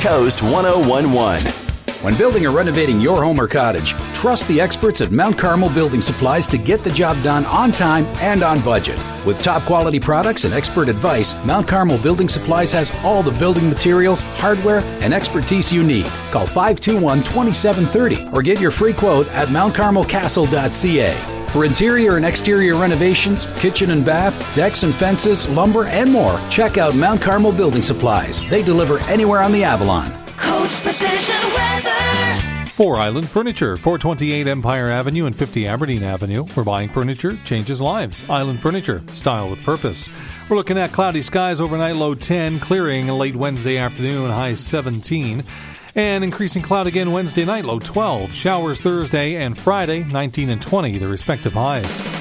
Coast 1011. When building or renovating your home or cottage, trust the experts at Mount Carmel Building Supplies to get the job done on time and on budget. With top quality products and expert advice, Mount Carmel Building Supplies has all the building materials, hardware, and expertise you need. Call 521-2730 or get your free quote at mountcarmelcastle.ca. For interior and exterior renovations, kitchen and bath, decks and fences, lumber, and more, check out Mount Carmel Building Supplies. They deliver anywhere on the Avalon. Coast Precision Weather. For Island Furniture, 428 Empire Avenue and 50 Aberdeen Avenue, where buying furniture changes lives. Island Furniture, style with purpose. We're looking at cloudy skies overnight, low 10, clearing late Wednesday afternoon, high 17. And increasing cloud again Wednesday night, low 12. Showers Thursday and Friday, 19 and 20, the respective highs.